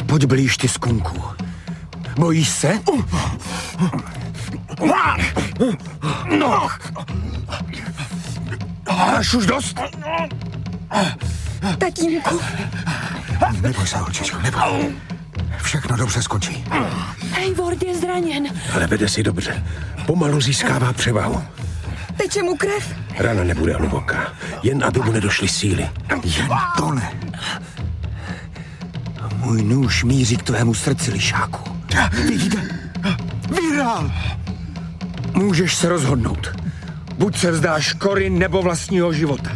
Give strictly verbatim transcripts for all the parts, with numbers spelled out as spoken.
Pojď blíž, ty skunku. Bojíš se? No. Máš už dost? Tatínku. Neboj se, holčičko, neboj. Všechno dobře skončí. Eivor je zraněn. Ale vede si dobře. Pomalu získává převahu. Teče mu krev. Rana nebude hluboká. Jen aby mu nedošly síly. Jen to ne. Můj nůž míří k tvému srdci, lišáku. Vidíte? Vyhrál! Můžeš se rozhodnout. Buď se vzdáš kory nebo vlastního života.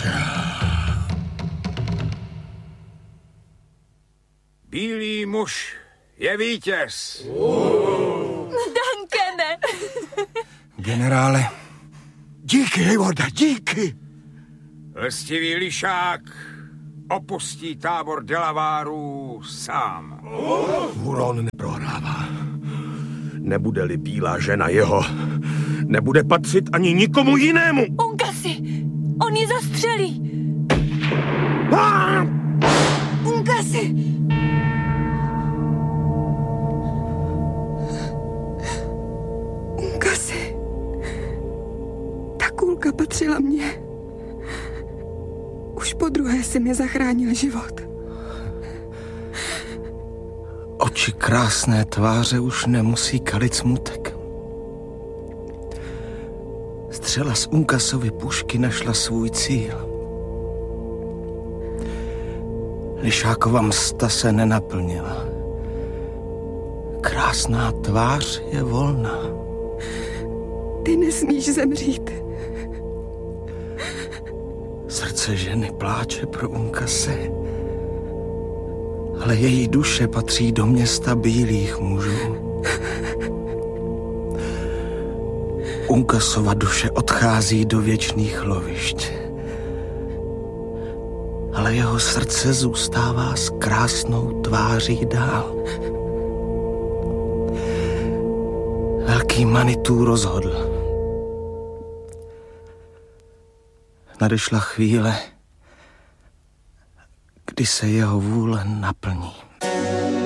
Bílý muž je vítěz. Dankene. Generále, díky, Eivorde, díky. Lstivý lišák opustí tábor Delavárů sám. Huron neprohrává. Nebude-li bílá žena jeho, nebude patřit ani nikomu jinému. Unkasi, on ji zastřelí. Ah! Unkasi. Unkasi. Ta kulka patřila mně. Už po druhé si mi zachránil život. Oči krásné tváře už nemusí kalit smutek. Střela z Unkasovy pušky našla svůj cíl. Lišákova msta se nenaplnila. Krásná tvář je volná. Ty nesmíš zemřít. Srdce ženy pláče pro Unkase, ale její duše patří do města bílých mužů. Unkasova duše odchází do věčných lovišť, ale jeho srdce zůstává s krásnou tváří dál. Velký Manitou rozhodl. Nadešla chvíle, kdy se jeho vůle naplní.